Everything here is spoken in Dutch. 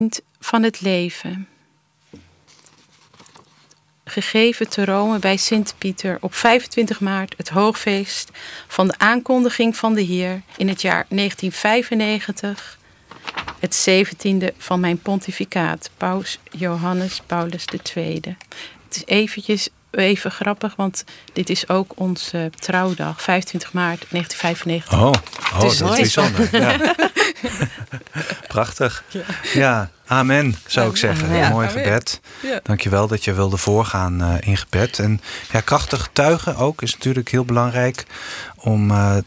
van het leven. Gegeven te Rome bij Sint-Pieter op 25 maart, het hoogfeest van de aankondiging van de Heer in het jaar 1995, het 17e van mijn pontificaat, Paus Johannes Paulus II. Het is even grappig, want dit is ook onze trouwdag, 25 maart 1995. Dus dat is bijzonder. Ja. Prachtig. Ja, amen, zou ik zeggen. Ja. Mooi Amen. gebed. Ja. Dankjewel dat je wilde voorgaan in gebed. En ja, krachtig getuigen ook is natuurlijk heel belangrijk om